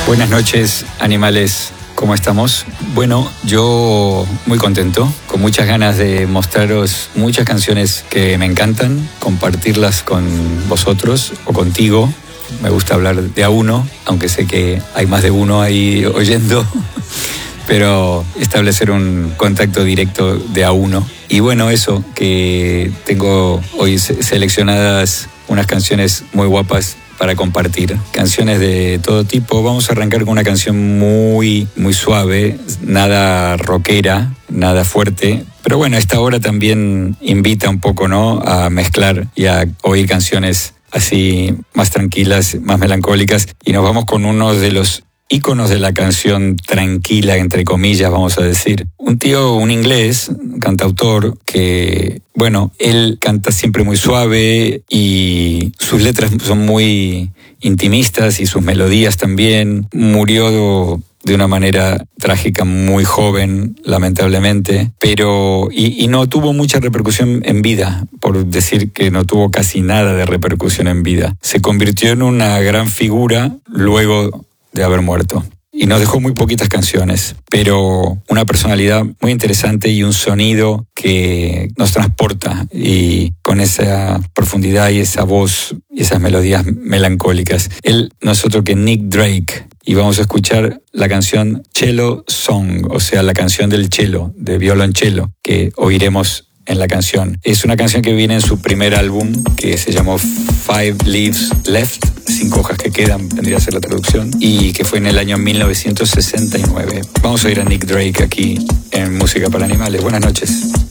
Buenas noches, animales. ¿Cómo estamos? Bueno, yo muy contento, con muchas ganas de mostraros muchas canciones que me encantan, compartirlas con vosotros o contigo. Me gusta hablar de a uno, aunque sé que hay más de uno ahí oyendo, pero establecer un contacto directo de a uno. Y bueno, eso, que tengo hoy seleccionadas unas canciones muy guapas para compartir, canciones de todo tipo. Vamos a arrancar con una canción muy suave, nada rockera, nada fuerte, pero bueno, esta hora también invita un poco, ¿no?, a mezclar y a oír canciones así más tranquilas, más melancólicas, y nos vamos con uno de los íconos de la canción tranquila, entre comillas, vamos a decir. Un inglés, un cantautor, que, bueno, él canta siempre muy suave y sus letras son muy intimistas y sus melodías también. Murió de una manera trágica muy joven, lamentablemente, pero y no tuvo mucha repercusión en vida, por decir que no tuvo casi nada de repercusión en vida. Se convirtió en una gran figura luego de haber muerto. Y nos dejó muy poquitas canciones, pero una personalidad muy interesante y un sonido que nos transporta, y con esa profundidad y esa voz y esas melodías melancólicas. Él no es otro que Nick Drake, y vamos a escuchar la canción Cello Song, o sea, la canción del cello, de violonchelo, que oiremos en la canción. Es una canción que viene en su primer álbum, que se llamó Five Leaves Left, 5 hojas que quedan, vendría a ser la traducción, y que fue en el año 1969. Vamos a ir a Nick Drake aquí en Música para Animales. Buenas noches.